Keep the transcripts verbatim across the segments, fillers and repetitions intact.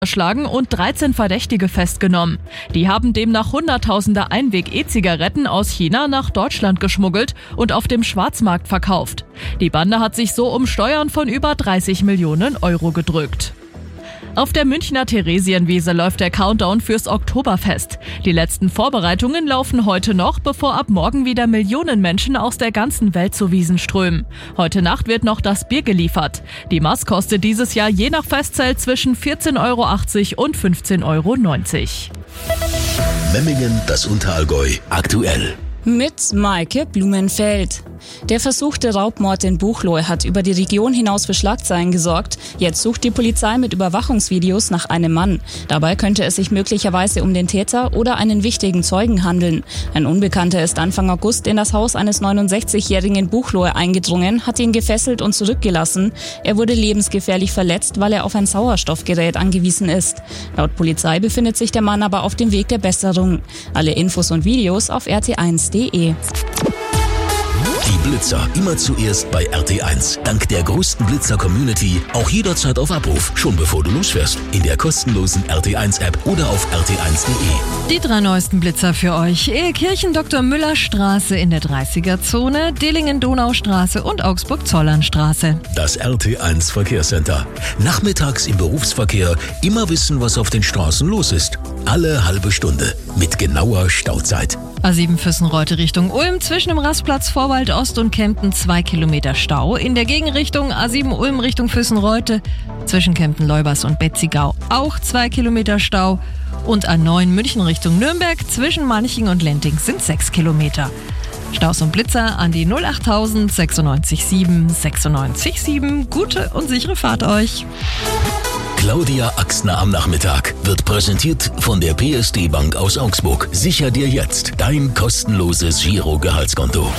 erschlagen und dreizehn Verdächtige festgenommen. Die haben demnach Hunderttausende Einweg-E-Zigaretten aus China nach Deutschland geschmuggelt und auf dem Schwarzmarkt verkauft. Die Bande hat sich so um Steuern von über dreißig Millionen Euro gedrückt. Auf der Münchner Theresienwiese läuft der Countdown fürs Oktoberfest. Die letzten Vorbereitungen laufen heute noch, bevor ab morgen wieder Millionen Menschen aus der ganzen Welt zu Wiesn strömen. Heute Nacht wird noch das Bier geliefert. Die Maß kostet dieses Jahr je nach Festzelt zwischen vierzehn Euro achtzig und fünfzehn Euro neunzig. Memmingen, das Unterallgäu, aktuell. Mit Maike Blumenfeld. Der versuchte Raubmord in Buchloe hat über die Region hinaus für Schlagzeilen gesorgt. Jetzt sucht die Polizei mit Überwachungsvideos nach einem Mann. Dabei könnte es sich möglicherweise um den Täter oder einen wichtigen Zeugen handeln. Ein Unbekannter ist Anfang August in das Haus eines neunundsechzigjährigen Buchloe eingedrungen, hat ihn gefesselt und zurückgelassen. Er wurde lebensgefährlich verletzt, weil er auf ein Sauerstoffgerät angewiesen ist. Laut Polizei befindet sich der Mann aber auf dem Weg der Besserung. Alle Infos und Videos auf r t eins punkt d e. Die Blitzer immer zuerst bei R T eins. Dank der größten Blitzer-Community auch jederzeit auf Abruf, schon bevor du losfährst. In der kostenlosen R T eins App oder auf r t eins punkt d e. Die drei neuesten Blitzer für euch. Ehekirchen Doktor Müller Straße in der dreißiger-Zone, Dillingen-Donaustraße und Augsburg-Zollernstraße. Das R T eins Verkehrscenter. Nachmittags im Berufsverkehr immer wissen, was auf den Straßen los ist. Alle halbe Stunde mit genauer Stauzeit. A sieben Füssenreute Richtung Ulm, zwischen dem Rastplatz Vorwald Ost und Kempten zwei Kilometer Stau. In der Gegenrichtung A sieben Ulm Richtung Füssenreute, zwischen Kempten-Leubers und Betzigau auch zwei Kilometer Stau. Und A neun München Richtung Nürnberg, zwischen Manching und Lenting sind sechs Kilometer. Staus und Blitzer an die null achttausend sechsundneunzig sieben sechsundneunzig sieben. Gute und sichere Fahrt euch. Claudia Axner am Nachmittag wird präsentiert von der P S D Bank aus Augsburg. Sicher dir jetzt dein kostenloses Giro-Gehaltskonto.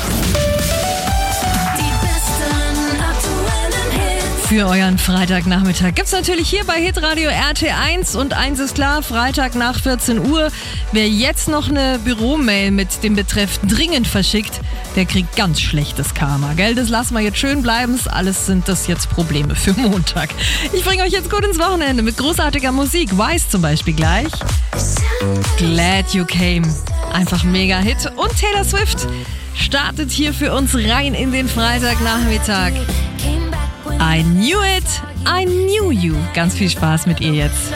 Für euren Freitagnachmittag gibt's natürlich hier bei Hitradio R T eins und eins ist klar, Freitag nach vierzehn Uhr. Wer jetzt noch eine Büromail mit dem Betreff dringend verschickt, der kriegt ganz schlechtes Karma, gell? Das lassen wir jetzt schön bleiben. Alles sind das jetzt Probleme für Montag. Ich bringe euch jetzt gut ins Wochenende mit großartiger Musik. Wise zum Beispiel gleich. Glad You Came. Einfach mega Hit. Und Taylor Swift startet hier für uns rein in den Freitagnachmittag. I knew it, I knew you. Ganz viel Spaß mit ihr jetzt.